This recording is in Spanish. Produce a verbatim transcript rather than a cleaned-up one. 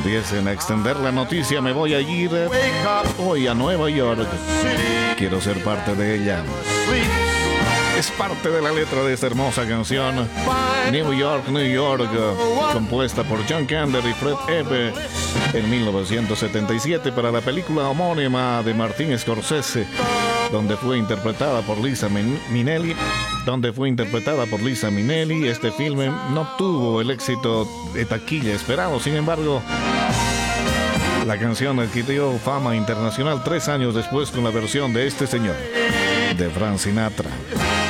Empiecen a extender la noticia, me voy a ir hoy a Nueva York. Quiero ser parte de ella. Es parte de la letra de esta hermosa canción, New York, New York, compuesta por John Kander y Fred Ebb en mil novecientos setenta y siete para la película homónima de Martin Scorsese, donde fue interpretada por Liza Minnelli. Donde fue interpretada por Liza Minnelli. Este filme no tuvo el éxito de taquilla esperado, sin embargo, la canción adquirió fama internacional tres años después con la versión de este señor, de Frank Sinatra.